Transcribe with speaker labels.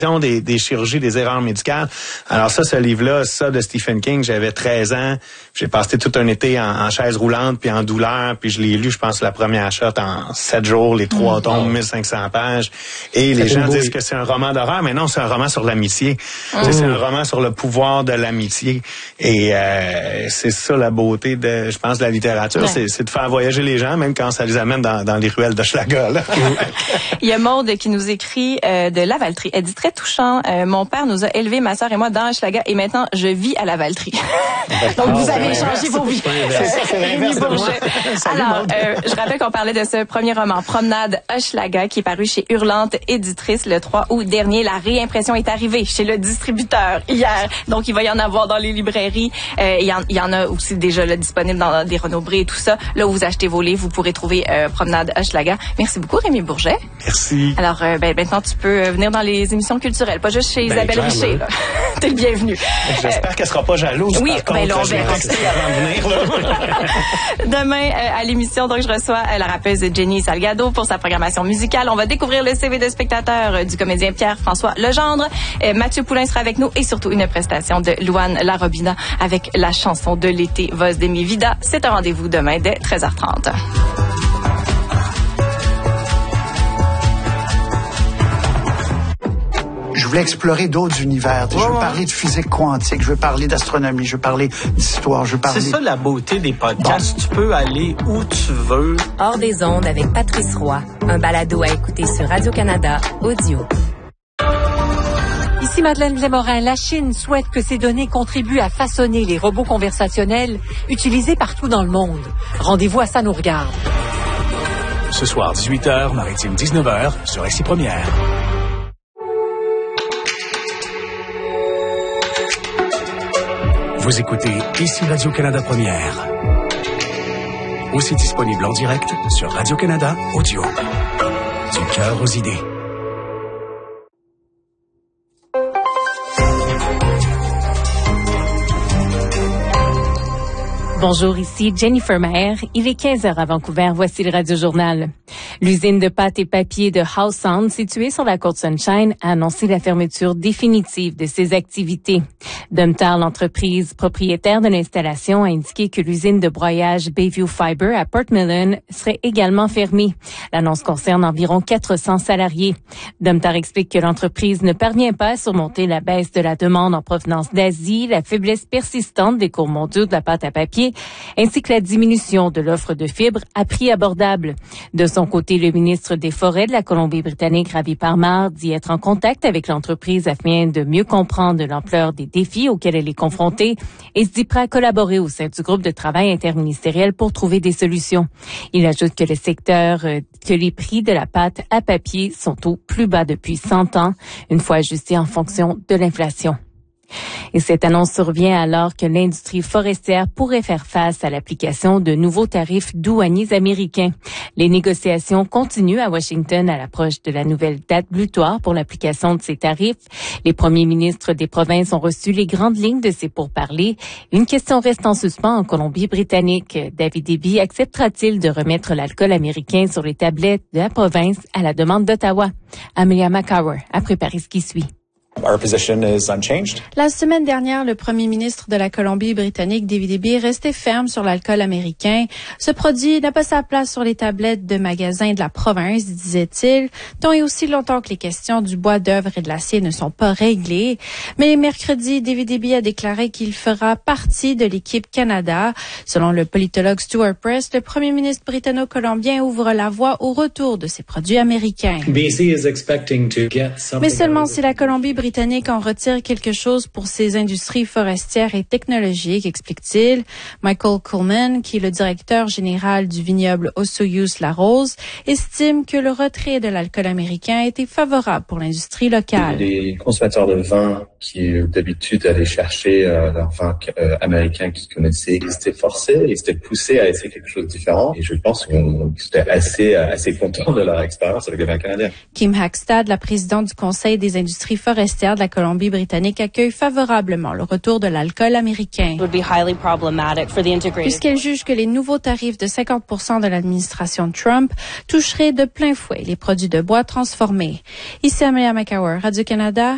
Speaker 1: des chirurgies, des erreurs médicales. Alors ce livre-là, de Stephen King, j'avais 13 ans. J'ai passé tout un été en chaise roulante puis en douleur, puis je l'ai lu, je pense, la première shot en 7 jours, les 3 tomes, 1500 pages. Et les gens disent que c'est un roman d'horreur, mais non, c'est un roman sur l'amitié. C'est un roman sur le pouvoir de l'amitié. Et c'est ça la beauté de, je pense, de la littérature, c'est de faire voyager les gens, même quand ça les amène dans les ruelles d'Hochelaga.
Speaker 2: Il y a Maude qui nous écrit de Lavaltrie. Elle dit très touchant. Mon père nous a élevés, ma sœur et moi, dans Hochelaga, et maintenant je vis à Lavaltrie. Donc vous avez changé vos vies.
Speaker 1: C'est ça, c'est l'inverse de moi.
Speaker 2: Alors, je rappelle qu'on parlait de ce premier roman, Promenade Hochelaga, qui est paru chez Hurlante Éditrice le 3 août dernier. La réimpression est arrivée chez le distributeur hier. Donc il va y en avoir dans les librairies. Il y en a aussi déjà là, disponible dans des Renaud-Bré et tout ça. Là où vous achetez vos livres, vous pourrez trouver Promenade Hochelaga. Merci beaucoup, Rémi Bourget.
Speaker 1: Merci.
Speaker 2: Alors, maintenant, tu peux venir dans les émissions culturelles, pas juste chez Isabelle Richer. T'es le bienvenu.
Speaker 1: J'espère qu'elle sera pas jalouse.
Speaker 2: Oui,
Speaker 1: par contre,
Speaker 2: là, on verra. Demain, à l'émission, donc, je reçois la rappeuse Jenny Salgado pour sa programmation musicale. On va découvrir le CV de spectateur du comédien Pierre-François Legendre. Mathieu Poulain sera avec nous et surtout une prestation de Louane Larobina avec la chanson de l'été Voz de mi vida. C'est un rendez-vous demain dès 13h30.
Speaker 3: Je voulais explorer d'autres univers. Je veux parler de physique quantique, je veux parler d'astronomie, je veux parler d'histoire, je veux parler...
Speaker 4: C'est ça la beauté des podcasts. Tu peux aller où tu veux.
Speaker 5: Hors des ondes avec Patrice Roy. Un balado à écouter sur Radio-Canada Audio.
Speaker 6: Ici Madeleine Blais-Morin. La Chine souhaite que ces données contribuent à façonner les robots conversationnels utilisés partout dans le monde. Rendez-vous à Ça nous regarde.
Speaker 7: Ce soir, 18h, Maritime 19h, sur SI Première. Vous écoutez ici Radio-Canada Première. Aussi disponible en direct sur Radio-Canada Audio. Du cœur aux idées.
Speaker 8: Bonjour, ici Jennifer Maher. Il est 15h à Vancouver. Voici le Radio-Journal. L'usine de pâte et papier de Howe Sound, située sur la côte Sunshine, a annoncé la fermeture définitive de ses activités. Domtar, l'entreprise propriétaire de l'installation, a indiqué que l'usine de broyage Bayview Fiber à Port Millen serait également fermée. L'annonce concerne environ 400 salariés. Domtar explique que l'entreprise ne parvient pas à surmonter la baisse de la demande en provenance d'Asie, la faiblesse persistante des cours mondiaux de la pâte à papier, ainsi que la diminution de l'offre de fibres à prix abordable. De son côté, le ministre des Forêts de la Colombie-Britannique, Ravi Parmar, dit être en contact avec l'entreprise afin de mieux comprendre l'ampleur des défis auxquels elle est confrontée et se dit prêt à collaborer au sein du groupe de travail interministériel pour trouver des solutions. Il ajoute que que les prix de la pâte à papier sont au plus bas depuis 100 ans, une fois ajustés en fonction de l'inflation. Et cette annonce survient alors que l'industrie forestière pourrait faire face à l'application de nouveaux tarifs douaniers américains. Les négociations continuent à Washington à l'approche de la nouvelle date butoir pour l'application de ces tarifs. Les premiers ministres des provinces ont reçu les grandes lignes de ces pourparlers. Une question reste en suspens en Colombie-Britannique. David Eby acceptera-t-il de remettre l'alcool américain sur les tablettes de la province à la demande d'Ottawa? Amelia McCower a préparé ce qui suit.
Speaker 9: Our position is unchanged.
Speaker 10: La semaine dernière, le premier ministre de la Colombie-Britannique, David Eby, restait ferme sur l'alcool américain. Ce produit n'a pas sa place sur les tablettes de magasins de la province, disait-il, tant et aussi longtemps que les questions du bois d'œuvre et de l'acier ne sont pas réglées. Mais mercredi, David Eby a déclaré qu'il fera partie de l'équipe Canada. Selon le politologue Stuart Press, le premier ministre britanno-colombien ouvre la voie au retour de ces produits américains. Mais seulement si la Colombie-Britannique en retire quelque chose pour ses industries forestières et technologiques, explique-t-il. Michael Coleman, qui est le directeur général du vignoble Osoyoos-La Rose, estime que le retrait de l'alcool américain a été favorable pour l'industrie locale.
Speaker 11: Les consommateurs de vin qui d'habitude allaient chercher leur vin américain qu'ils connaissaient, ils étaient forcés, ils étaient poussés à essayer quelque chose de différent. Et je pense qu'ils étaient assez contents de leur expérience avec le vin canadien.
Speaker 10: Kim Hackstad, la présidente du Conseil des industries forestières de la Colombie-Britannique, accueille favorablement le retour de l'alcool américain. Puisqu'elle juge que les nouveaux tarifs de 50% de l'administration Trump toucheraient de plein fouet les produits de bois transformés. Ici Amelia McCower, Radio-Canada.